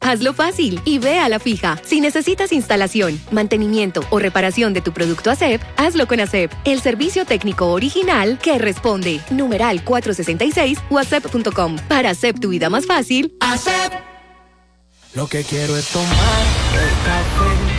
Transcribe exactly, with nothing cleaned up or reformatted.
Hazlo fácil y ve a la fija. Si necesitas instalación, mantenimiento o reparación de tu producto A S E P, hazlo con A S E P, el servicio técnico original que responde. Numeral cuatrocientos sesenta y seis o asep punto com. Para hacer tu vida más fácil, A S E P. Lo que quiero es tomar el café